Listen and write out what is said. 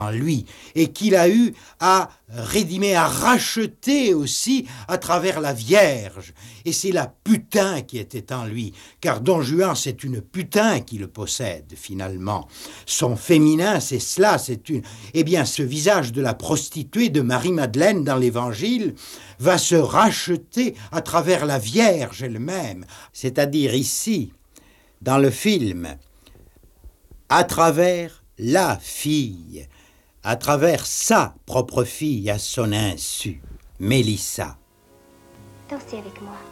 en lui et qu'il a eu à rédimer, à racheter aussi à travers la Vierge. Et c'est la putain qui était en lui, car Don Juan, c'est une putain qui le possède finalement. Son féminin, c'est cela, c'est une... Eh bien, ce visage de la prostituée de Marie-Madeleine dans l'Évangile va se racheter à travers la Vierge elle-même, c'est-à-dire ici, dans le film, à travers la fille, à travers sa propre fille à son insu, Mélissa. Dansez avec moi.